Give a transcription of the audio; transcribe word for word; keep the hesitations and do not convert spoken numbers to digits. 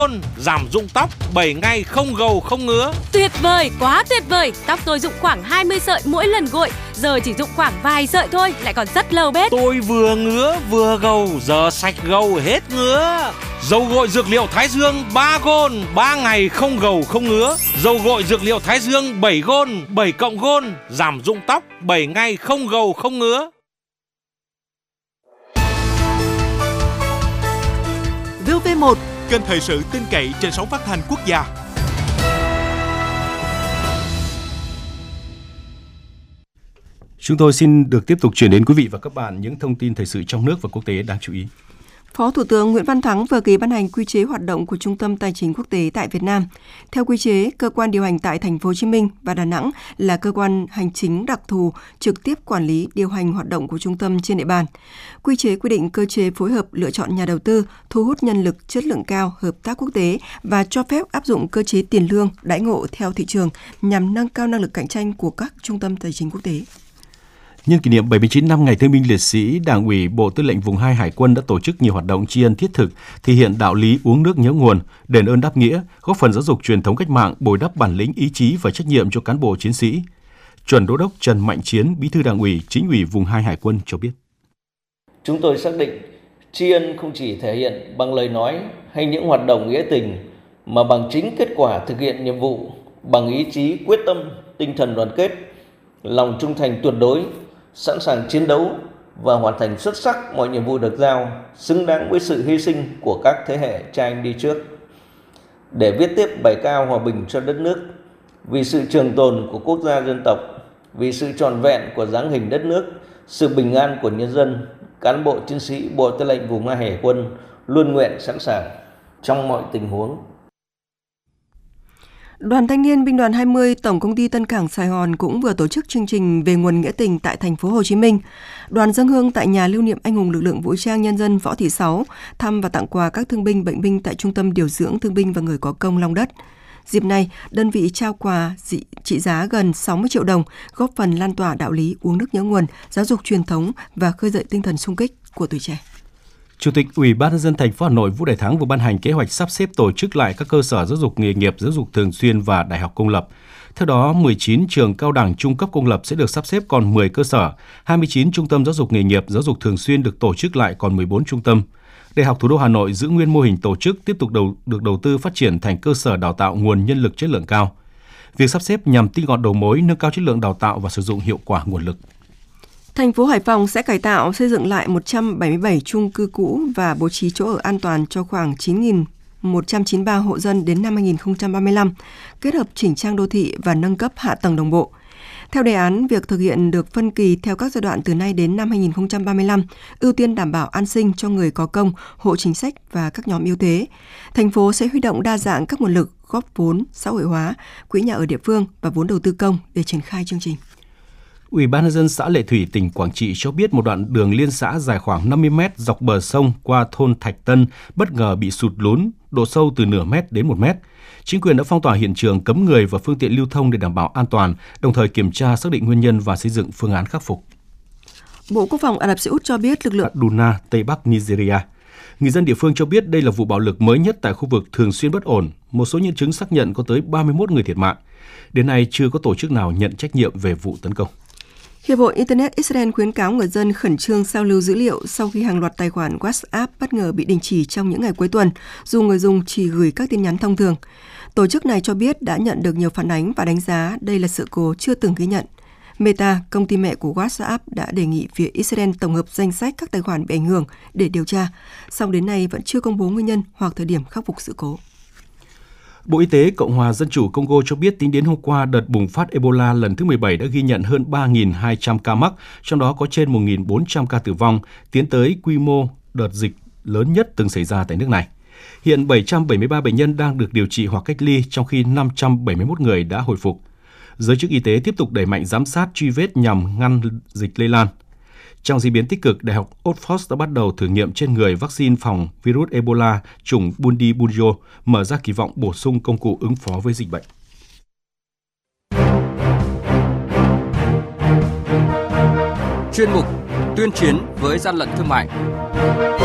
giảm rụng tóc bảy ngày không gầu không ngứa. Tuyệt vời, quá tuyệt vời. Tóc tôi rụng khoảng hai mươi sợi mỗi lần gội, giờ chỉ rụng khoảng vài sợi thôi, lại còn rất lâu bết. Tôi vừa ngứa vừa gầu, giờ sạch gầu hết ngứa. Dầu gội dược liệu Thái Dương ba gôn, ba ngày không gầu không ngứa. Dầu gội dược liệu Thái Dương bảy gôn, bảy cộng gôn, giảm rụng tóc bảy ngày không gầu không ngứa. vê o vê một, kênh thời sự tin cậy trên sóng phát thanh quốc gia. Chúng tôi xin được tiếp tục chuyển đến quý vị và các bạn những thông tin thời sự trong nước và quốc tế đáng chú ý. Phó Thủ tướng Nguyễn Văn Thắng vừa ký ban hành quy chế hoạt động của Trung tâm Tài chính Quốc tế tại Việt Nam. Theo quy chế, cơ quan điều hành tại Thành phố Hồ Chí Minh và Đà Nẵng là cơ quan hành chính đặc thù trực tiếp quản lý điều hành hoạt động của trung tâm trên địa bàn. Quy chế quy định cơ chế phối hợp lựa chọn nhà đầu tư, thu hút nhân lực chất lượng cao, hợp tác quốc tế và cho phép áp dụng cơ chế tiền lương, đãi ngộ theo thị trường nhằm nâng cao năng lực cạnh tranh của các trung tâm tài chính quốc tế. Nhân kỷ niệm bảy mươi chín năm Ngày Thương binh Liệt sĩ, Đảng ủy Bộ Tư lệnh Vùng hai Hải quân đã tổ chức nhiều hoạt động tri ân thiết thực, thể hiện đạo lý uống nước nhớ nguồn, đền ơn đáp nghĩa, góp phần giáo dục truyền thống cách mạng, bồi đắp bản lĩnh, ý chí và trách nhiệm cho cán bộ chiến sĩ. Chuẩn Đô đốc Trần Mạnh Chiến, Bí thư Đảng ủy, Chính ủy Vùng hai Hải quân cho biết. Chúng tôi xác định tri ân không chỉ thể hiện bằng lời nói hay những hoạt động nghĩa tình, mà bằng chính kết quả thực hiện nhiệm vụ, bằng ý chí quyết tâm, tinh thần đoàn kết, lòng trung thành tuyệt đối, sẵn sàng chiến đấu và hoàn thành xuất sắc mọi nhiệm vụ được giao, xứng đáng với sự hy sinh của các thế hệ cha anh đi trước. Để viết tiếp bài ca hòa bình cho đất nước, vì sự trường tồn của quốc gia dân tộc, vì sự trọn vẹn của dáng hình đất nước, sự bình an của nhân dân, cán bộ chiến sĩ Bộ Tư lệnh Vùng hai Hải quân luôn nguyện sẵn sàng trong mọi tình huống. Đoàn Thanh niên Binh đoàn hai mươi Tổng công ty Tân Cảng Sài Gòn cũng vừa tổ chức chương trình về nguồn nghĩa tình tại thành phố Hồ Chí Minh. Đoàn dâng hương tại nhà lưu niệm anh hùng lực lượng vũ trang nhân dân Võ Thị Sáu, thăm và tặng quà các thương binh bệnh binh tại Trung tâm điều dưỡng thương binh và người có công Long Đất. Dịp này, đơn vị trao quà trị giá gần sáu mươi triệu đồng, góp phần lan tỏa đạo lý uống nước nhớ nguồn, giáo dục truyền thống và khơi dậy tinh thần xung kích của tuổi trẻ. Chủ tịch Ủy ban nhân dân thành phố Hà Nội Vũ Đại Thắng vừa ban hành kế hoạch sắp xếp tổ chức lại các cơ sở giáo dục nghề nghiệp, giáo dục thường xuyên và đại học công lập. Theo đó, mười chín trường cao đẳng trung cấp công lập sẽ được sắp xếp còn mười cơ sở, hai mươi chín trung tâm giáo dục nghề nghiệp, giáo dục thường xuyên được tổ chức lại còn mười bốn trung tâm. Đại học Thủ đô Hà Nội giữ nguyên mô hình tổ chức, tiếp tục đầu, được đầu tư phát triển thành cơ sở đào tạo nguồn nhân lực chất lượng cao. Việc sắp xếp nhằm tinh gọn đầu mối, nâng cao chất lượng đào tạo và sử dụng hiệu quả nguồn lực. Thành phố Hải Phòng sẽ cải tạo, xây dựng lại một trăm bảy mươi bảy chung cư cũ và bố trí chỗ ở an toàn cho khoảng chín nghìn một trăm chín mươi ba hộ dân đến năm hai nghìn không trăm ba mươi lăm, kết hợp chỉnh trang đô thị và nâng cấp hạ tầng đồng bộ. Theo đề án, việc thực hiện được phân kỳ theo các giai đoạn từ nay đến năm hai nghìn không trăm ba mươi lăm, ưu tiên đảm bảo an sinh cho người có công, hộ chính sách và các nhóm yếu thế. Thành phố sẽ huy động đa dạng các nguồn lực, góp vốn, xã hội hóa, quỹ nhà ở địa phương và vốn đầu tư công để triển khai chương trình. Ủy ban nhân dân xã Lệ Thủy, tỉnh Quảng Trị cho biết một đoạn đường liên xã dài khoảng năm mươi mét dọc bờ sông qua thôn Thạch Tân bất ngờ bị sụt lún, độ sâu từ nửa mét đến một mét. Chính quyền đã phong tỏa hiện trường, cấm người và phương tiện lưu thông để đảm bảo an toàn, đồng thời kiểm tra xác định nguyên nhân và xây dựng phương án khắc phục. Bộ Quốc phòng Ả Rập Xê Út cho biết lực lượng Kaduna, Tây Bắc Nigeria. Người dân địa phương cho biết đây là vụ bạo lực mới nhất tại khu vực thường xuyên bất ổn. Một số nhân chứng xác nhận có tới ba mươi mốt người thiệt mạng. Đến nay chưa có tổ chức nào nhận trách nhiệm về vụ tấn công. Hiệp hội Internet Israel khuyến cáo người dân khẩn trương sao lưu dữ liệu sau khi hàng loạt tài khoản WhatsApp bất ngờ bị đình chỉ trong những ngày cuối tuần, dù người dùng chỉ gửi các tin nhắn thông thường. Tổ chức này cho biết đã nhận được nhiều phản ánh và đánh giá đây là sự cố chưa từng ghi nhận. Meta, công ty mẹ của WhatsApp, đã đề nghị phía Israel tổng hợp danh sách các tài khoản bị ảnh hưởng để điều tra, song đến nay vẫn chưa công bố nguyên nhân hoặc thời điểm khắc phục sự cố. Bộ Y tế Cộng hòa Dân chủ Congo cho biết tính đến hôm qua, đợt bùng phát Ebola lần thứ mười bảy đã ghi nhận hơn ba nghìn hai trăm ca mắc, trong đó có trên một nghìn bốn trăm ca tử vong, tiến tới quy mô đợt dịch lớn nhất từng xảy ra tại nước này. Hiện bảy trăm bảy mươi ba bệnh nhân đang được điều trị hoặc cách ly, trong khi năm trăm bảy mươi mốt người đã hồi phục. Giới chức y tế tiếp tục đẩy mạnh giám sát, truy vết nhằm ngăn dịch lây lan. Trong diễn biến tích cực, Đại học Oxford đã bắt đầu thử nghiệm trên người vaccine phòng virus Ebola chủng Bundibugyo, mở ra kỳ vọng bổ sung công cụ ứng phó với dịch bệnh. Chuyên mục tuyên chiến với gian lận thương mại.